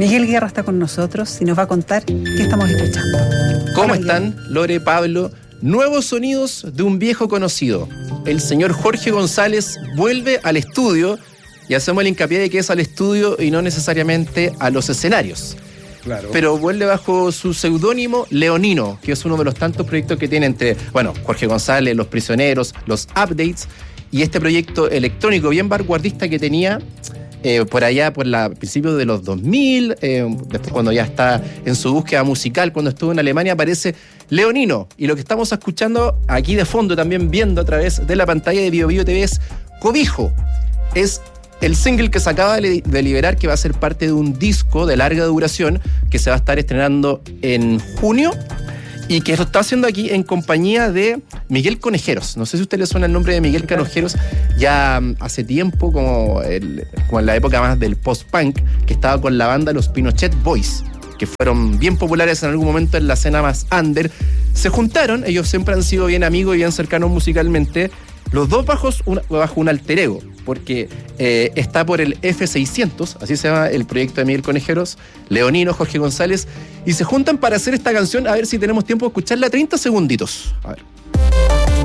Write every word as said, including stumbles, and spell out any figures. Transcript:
Miguel Guerra está con nosotros y nos va a contar qué estamos escuchando. ¿Cómo Hola, están, Miguel. Lore, Pablo? Nuevos sonidos de un viejo conocido. El señor Jorge González vuelve al estudio y hacemos el hincapié de que es al estudio y no necesariamente a los escenarios. Claro. Pero vuelve bajo su seudónimo Leonino, que es uno de los tantos proyectos que tiene entre, bueno, Jorge González, Los Prisioneros, Los Updates y este proyecto electrónico bien vanguardista que tenía eh, por allá por la principios de los dos mil, eh, después cuando ya está en su búsqueda musical, cuando estuvo en Alemania, aparece Leonino. Y lo que estamos escuchando aquí de fondo, también viendo a través de la pantalla de Bio Bio T V, es Cobijo. Es el single que se acaba de liberar, que va a ser parte de un disco de larga duración que se va a estar estrenando en junio y que lo está haciendo aquí en compañía de Miguel Conejeros. No sé si a usted le suena el nombre de Miguel Conejeros, ya hace tiempo, como, el, como en la época más del post-punk, que estaba con la banda Los Pinochet Boys, que fueron bien populares en algún momento en la escena más under. Se juntaron, ellos siempre han sido bien amigos y bien cercanos musicalmente, los dos bajo un, bajo un alter ego, porque eh, está por el F seiscientos, así se llama el proyecto de Miguel Conejeros, Leonino, Jorge González, y se juntan para hacer esta canción. A ver si tenemos tiempo de escucharla, treinta segunditos. A ver.